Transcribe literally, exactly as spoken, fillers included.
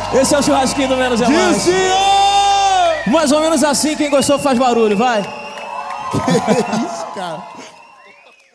Esse é o churrasquinho do Menos é Mais. Mais ou menos assim, quem gostou faz barulho, vai. Que isso, cara?